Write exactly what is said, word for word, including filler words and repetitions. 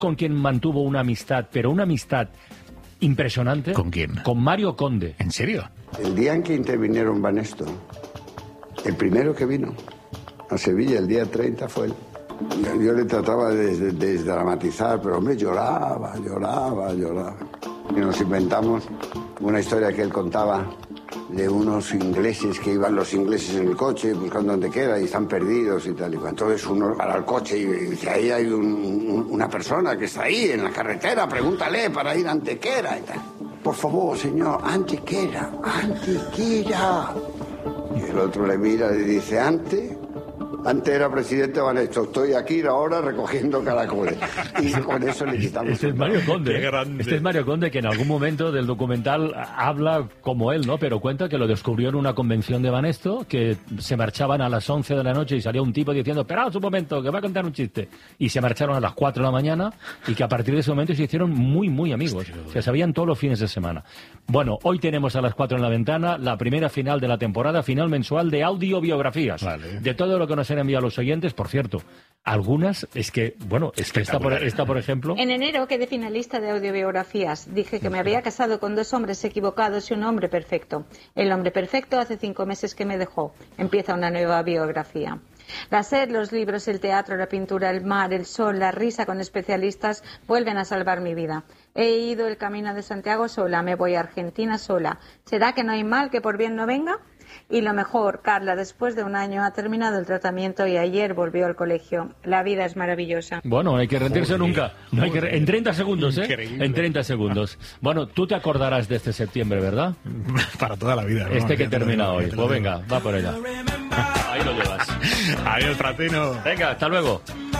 con quien mantuvo una amistad, pero una amistad impresionante? ¿Con quién? Con Mario Conde. ¿En serio? El día en que intervinieron Banesto, el primero que vino a Sevilla, el día treinta, fue él. Yo, yo le trataba de, de, de desdramatizar, pero hombre, lloraba, lloraba, lloraba. Y nos inventamos una historia que él contaba de unos ingleses que iban los ingleses en el coche buscando donde quiera y están perdidos y tal. Y entonces uno para el coche y dice, ahí hay un, un, una persona que está ahí en la carretera, pregúntale para ir a Antequera y tal. Por favor, señor, Antequera, Antequera. Y el otro le mira y dice, ante... Antes era presidente Banesto, estoy aquí ahora recogiendo caracoles. Y con eso le quitamos. Este es Mario Conde. Este es Mario Conde, que en algún momento del documental habla como él, ¿no? Pero cuenta que lo descubrió en una convención de Banesto, que se marchaban a las once de la noche y salía un tipo diciendo, esperaos un momento, que va a contar un chiste. Y se marcharon a las cuatro de la mañana y que a partir de ese momento se hicieron muy, muy amigos. Se sabían todos los fines de semana. Bueno, hoy tenemos a las cuatro en la ventana la primera final de la temporada, final mensual de audiobiografías. Vale. De todo lo que nos han enviado los oyentes, por cierto. Algunas, es que, bueno, es que esta por, esta, por ejemplo... En enero quedé finalista de audiobiografías. Dije que me había casado con dos hombres equivocados y un hombre perfecto. El hombre perfecto hace cinco meses que me dejó. Empieza una nueva biografía. La sed, los libros, el teatro, la pintura, el mar, el sol, la risa con especialistas vuelven a salvar mi vida. He ido el camino de Santiago sola, me voy a Argentina sola. ¿Será que no hay mal que por bien no venga? Y lo mejor, Carla, después de un año ha terminado el tratamiento y ayer volvió al colegio. La vida es maravillosa. Bueno, no hay que rendirse joder, nunca. No hay que re... En treinta segundos, ¿eh? Increíble. En treinta segundos. Bueno, tú te acordarás de este septiembre, ¿verdad? Para toda la vida, ¿no? Este que termina hoy. Pues venga, va por ella. Ahí lo llevas. Adiós, Fratino. Venga, hasta luego.